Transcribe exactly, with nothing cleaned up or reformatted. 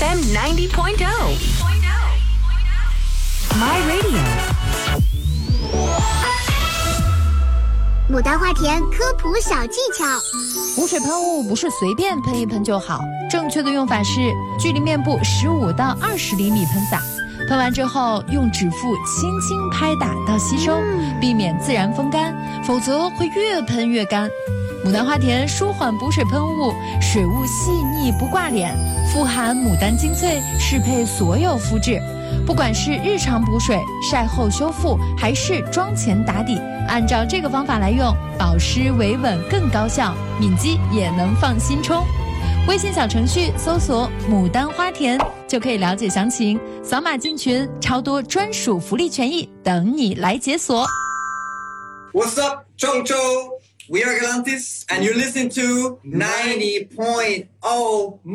F M ninety point oh My Radio。 牡丹花田科普小技巧： 补水喷雾不是随便喷一喷就好，正确的用法是距离面部十五到二十厘米喷洒，喷完之后用指腹轻轻拍打到吸收，避免自然风干，否则会越喷越干。牡丹花田舒缓补水喷雾，水雾细腻不挂脸，富含牡丹精粹，适配所有肤质。不管是日常补水、晒后修复，还是妆前打底，按照这个方法来用，保湿维稳更高效，敏肌也能放心冲。微信小程序搜索牡丹花田就可以了解详情，扫码进群，超多专属福利权益等你来解锁。 What's up, Chongcho? We are Galantis and you're listening to ninety point oh